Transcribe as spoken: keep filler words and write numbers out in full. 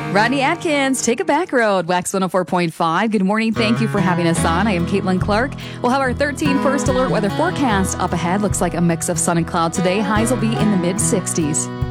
Rodney Atkins, Take a Back Road, Wax one oh four point five. Good morning. Thank you for having us on. I am Caitlin Clark. We'll have our thirteen first alert weather forecast up ahead. Looks like a mix of sun and cloud today. Highs will be in the mid sixties.